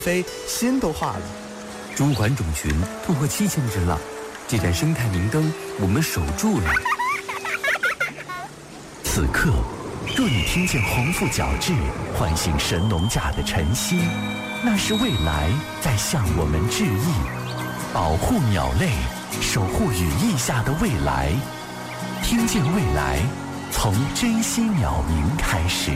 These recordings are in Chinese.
非心都化了。 中环种群突破7000只了，这盏生态明灯我们守住了。此刻，若你听见黄腹角质唤醒神农架的晨曦，那是未来在向我们致意。保护鸟类，守护羽翼下的未来。听见未来，从珍惜鸟鸣开始。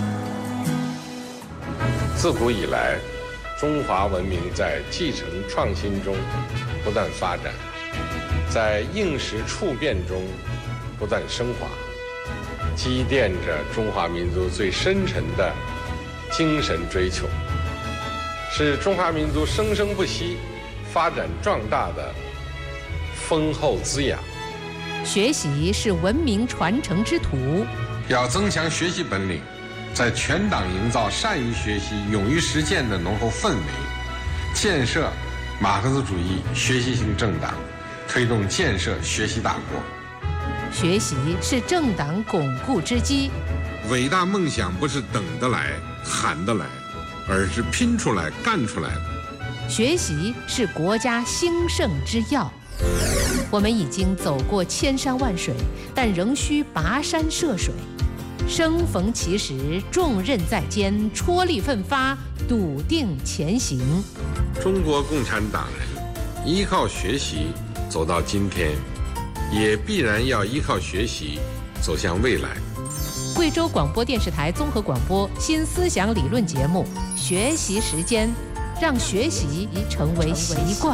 自古以来，中华文明在继承创新中不断发展，在应时处变中不断升华，积淀着中华民族最深沉的精神追求，是中华民族生生不息、发展壮大的丰厚滋养。 学习是文明传承之途， 要增强学习本领，在全党营造善于学习、勇于实践的浓厚氛围，建设马克思主义学习型政党，推动建设学习大国。 学习是政党巩固之基。 伟大梦想不是等得来、喊得来，而是拼出来、干出来的。 学习是国家兴盛之要。我们已经走过千山万水，但仍需跋山涉水。生逢其时，重任在肩，踔厉奋发，笃定前行。 中国共产党人依靠学习走到今天，也必然要依靠学习走向未来。 贵州广播电视台综合广播新思想理论节目《学习时间》，让学习成为习惯。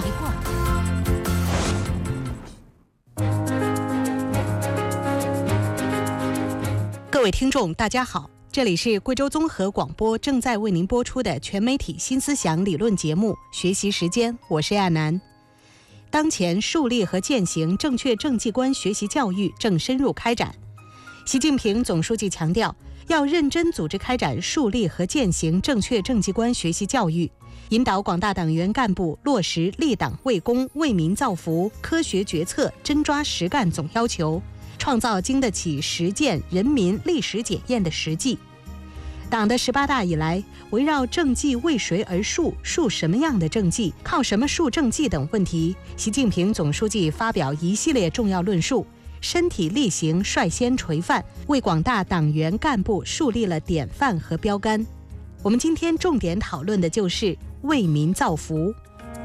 各位听众大家好，这里是贵州综合广播正在为您播出的全媒体新思想理论节目《学习时间》，我是亚楠。当前树立和践行正确政绩观学习教育正深入开展。习近平总书记强调，要认真组织开展树立和践行正确政绩观学习教育，引导广大党员干部落实立党为公、为民造福、科学决策、真抓实干总要求，创造经得起实践、人民历史检验的实际。党的18大以来，围绕政绩为谁而树、树什么样的政绩、靠什么树政绩等问题，习近平总书记发表一系列重要论述，身体力行率先垂范，为广大党员干部树立了典范和标杆。我们今天重点讨论的就是为民造福。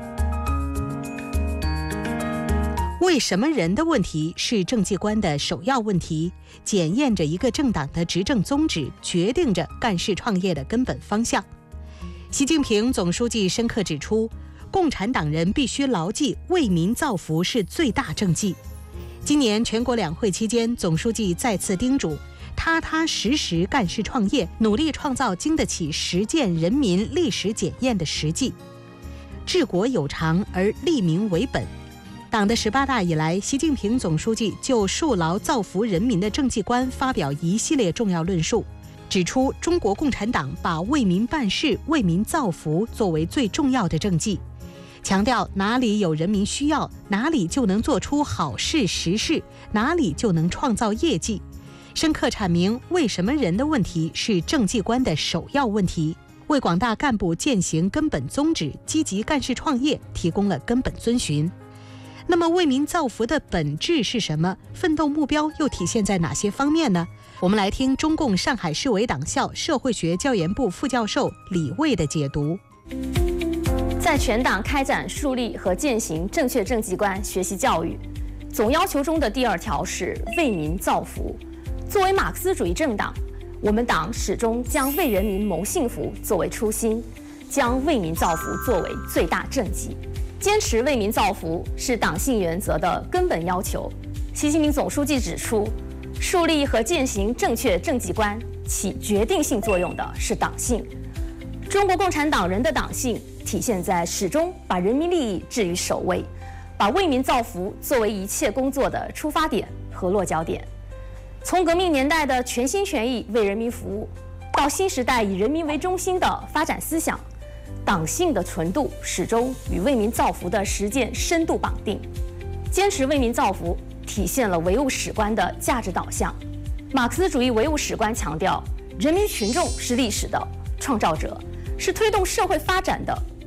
为什么人的问题是政绩观的首要问题，检验着一个政党的执政宗旨，决定着干事创业的根本方向。习近平总书记深刻指出，共产党人必须牢记为民造福是最大政绩。今年全国两会期间，总书记再次叮嘱，踏踏实实干事创业，努力创造经得起实践人民历史检验的实际。治国有常而利民为本。党的18大以来，习近平总书记就树牢造福人民的政绩观发表一系列重要论述，指出中国共产党把为民办事、为民造福作为最重要的政绩，强调哪里有人民需要，哪里就能做出好事实事，哪里就能创造业绩，深刻阐明为什么人的问题是政绩观的首要问题，为广大干部践行根本宗旨、积极干事创业提供了根本遵循。那么为民造福的本质是什么？奋斗目标又体现在哪些方面呢？我们来听中共上海市委党校社会学教研部副教授李卫的解读。 在全党开展树立和践行正确政绩观学习教育，总要求中的第2条是为民造福。作为马克思主义政党，我们党始终将为人民谋幸福作为初心，将为民造福作为最大政绩。坚持为民造福是党性原则的根本要求。习近平总书记指出，树立和践行正确政绩观起决定性作用的是党性。中国共产党人的党性体现在始终把人民利益置于首位，把为民造福作为一切工作的出发点和落脚点。从革命年代的全心全意为人民服务，到新时代以人民为中心的发展思想，党性的纯度始终与为民造福的实践深度绑定。坚持为民造福体现了唯物史观的价值导向。马克思主义唯物史观强调，人民群众是历史的创造者，是推动社会发展的